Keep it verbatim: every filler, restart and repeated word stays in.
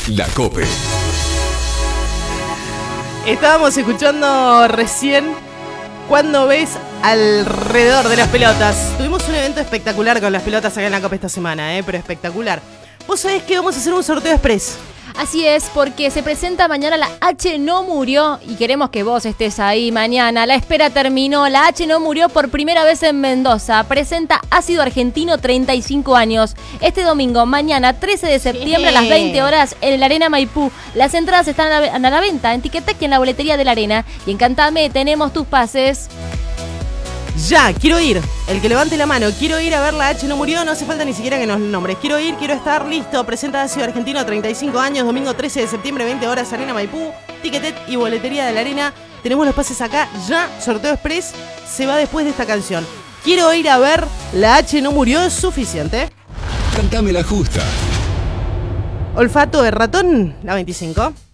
La COPE. Estábamos escuchando recién Cuando ves alrededor de las pelotas. Tuvimos un evento espectacular con las pelotas acá en la COPE esta semana, ¿eh? Pero espectacular. Vos sabés que vamos a hacer un sorteo express. Así es, porque se presenta mañana la H no murió y queremos que vos estés ahí mañana. La espera terminó, la H no murió por primera vez en Mendoza. Presenta Ácido Argentino treinta y cinco años. Este domingo, mañana, trece de septiembre, sí, a las veinte horas, en la Arena Maipú. Las entradas están a la, a la venta en Ticketek y en la boletería de la Arena. Y en Cantame tenemos tus pases. Ya, quiero ir. El que levante la mano, quiero ir a ver la H no murió, no hace falta ni siquiera que nos nombres. Quiero ir, quiero estar listo. Presenta Ácido Argentino, treinta y cinco años, domingo trece de septiembre, veinte horas, Arena Maipú, Ticketek y boletería de la Arena. Tenemos los pases acá, ya, sorteo express, se va después de esta canción. Quiero ir a ver la H no murió, es suficiente. Cantame la justa. Olfato de ratón, la veinticinco.